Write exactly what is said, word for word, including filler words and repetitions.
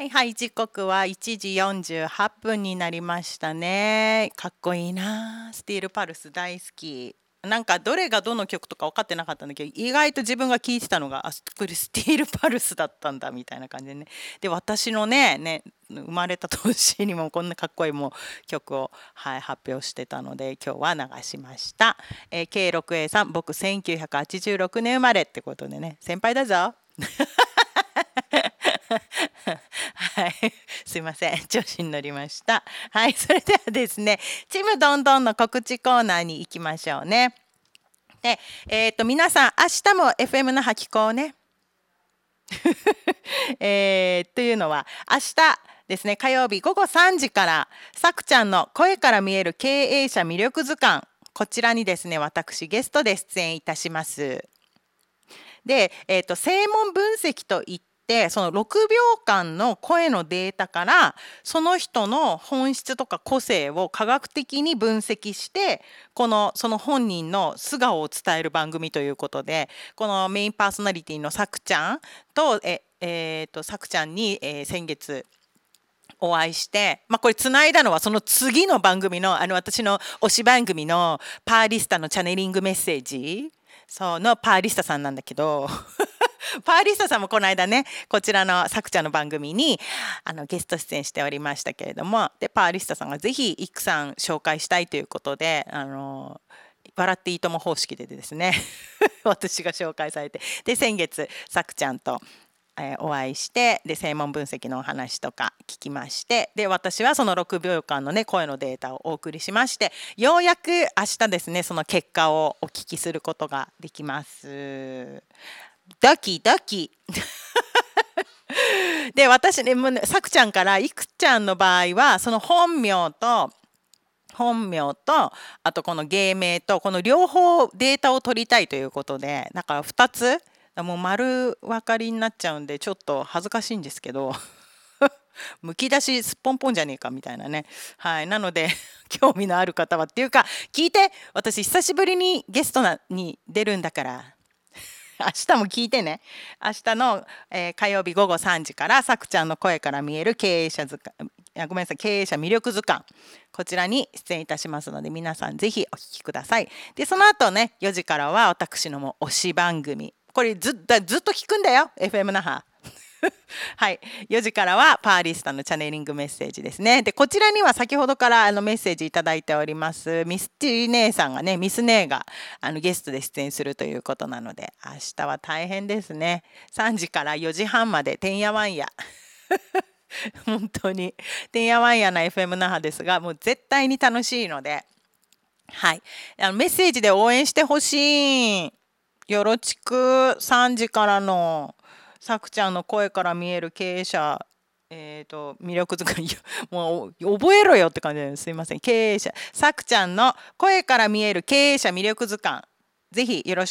はいはい、時刻はいちじよんじゅうはっぷんになりましたね。かっこいいな。スティールパルス大好き。なんかどれがどの曲とか分かってなかったんだけど、意外と自分が聴いてたのが、あ、これスティールパルスだったんだみたいな感じでね。で、私のね、ね、生まれた年にもこんなかっこいいもう曲を、はい、発表してたので、今日は流しました。えー、ケーろくエー さん、僕せんきゅうひゃくはちじゅうろくねん生まれってことでね、先輩だぞ。はい、すいません、調子に乗りました。はい、それではですね、ちむどんどんの告知コーナーに行きましょうね。で、えっ、と、皆さん、明日も エフエム 那覇聞こうね。えー、というのは、明日ですね、火曜日午後さんじから、さくちゃんの声から見える経営者魅力図鑑、こちらにですね、私ゲストで出演いたします。で、えーと、声紋分析といってそのろくびょうかんの声のデータからその人の本質とか個性を科学的に分析してこのその本人の素顔を伝える番組ということで、このメインパーソナリティのさくちゃんとえ、えーと、さくちゃんに、えー先月お会いして、まあ、これつないだのはその次の番組のあの私の推し番組のパーリスタのチャネリングメッセージそうのパーリスタさんなんだけどパーリスタさんもこの間ねこちらのさくちゃんの番組にあのゲスト出演しておりましたけれども、でパーリスタさんがぜひイクさん紹介したいということで、あの笑っていいとも方式でですね私が紹介されて、で先月さくちゃんとえーお会いして、で声紋分析のお話とか聞きまして、で私はそのろくびょうかんのね声のデータをお送りしまして、ようやく明日ですねその結果をお聞きすることができます。ドキドキで私ねもうねさくちゃんからいくちゃんの場合はその本名と本名とあとこの芸名とこの両方データを取りたいということで、だからふたつもう丸分かりになっちゃうんでちょっと恥ずかしいんですけどむき出しすっぽんぽんじゃねえかみたいなね。はい、なので興味のある方はっていうか聞いて、私久しぶりにゲストなに出るんだから明日も聞いてね。明日の、えー火曜日午後さんじからさくちゃんの声から見える経営者図鑑、いやごめんなさい、経営者魅力図鑑、こちらに出演いたしますので皆さんぜひお聞きください。でその後ねよじからは私のも推し番組、これずっとずっと聞くんだよ エフエム 那覇はい、よじからはパーリスタのチャネリングメッセージですね。でこちらには先ほどからあのメッセージいただいておりますミスティ姉さんがね、ミス姉があのゲストで出演するということなので、明日は大変ですね。さんじからよじはんまでてんやわんや本当にてんやわんやな エフエム 那覇ですが、もう絶対に楽しいので、はい、あのメッセージで応援してほしい。よろしく。さんじからのさくちゃんの声から見える経営者、えーと魅力づくりもう覚えろよって感じですいません。経営者さくちゃんの声から見える経営者魅力図鑑、ぜひよろしく